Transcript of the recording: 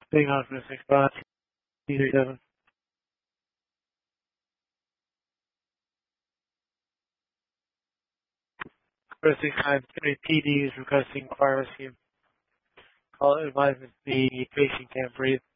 Being on for 6 T37. For 693 PD is requesting fire rescue. Call advises the patient can't breathe.